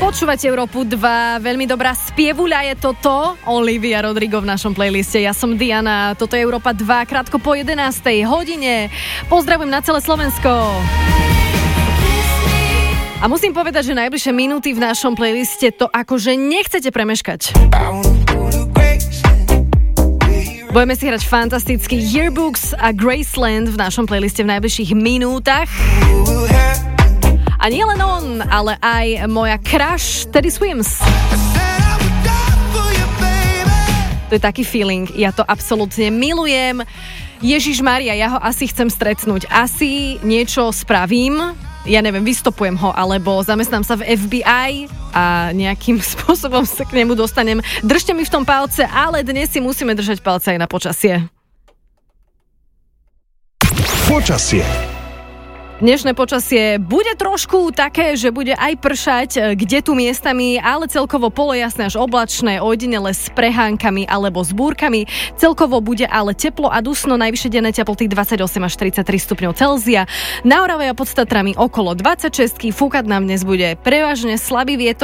Počúvate Európu 2, veľmi dobrá spievuľa je toto, Olivia Rodrigo v našom playliste. Ja som Diana, toto je Európa 2, krátko po 11. hodine. Pozdravujem na celé Slovensko. A musím povedať, že najbližšie minúty v našom playliste to akože nechcete premeškať. Budeme si hrať fantastický Yearbooks a Graceland v našom playliste v najbližších minútach. A nie len on, ale aj moja crush Teddy Swims. To je taký feeling, ja to absolútne milujem. Ježišmaria, ja ho asi chcem stretnúť. Asi niečo spravím, ja neviem, vystopujem ho, alebo zamestnám sa v FBI a nejakým spôsobom sa k nemu dostanem. Držte mi v tom palce, ale dnes si musíme držať palce aj na počasie. Počasie. Dnešné počasie bude trošku také, že bude aj pršať, kde tu miestami, ale celkovo polojasné až oblačné, ojedinele s prehánkami alebo s búrkami. Celkovo bude ale teplo a dusno, najvyššie denné teploty 28 až 33 stupňov Celzia. Na Orave a pod Tatrami okolo 26, fúkať nám dnes bude prevažne slabý vietor.